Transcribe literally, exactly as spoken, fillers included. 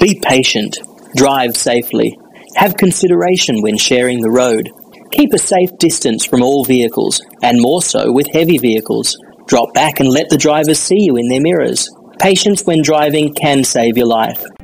Be patient. Drive safely. Have consideration when sharing the road. Keep a safe distance from all vehicles, and more so with heavy vehicles. Drop back and let the drivers see you in their mirrors. Patience when driving can save your life.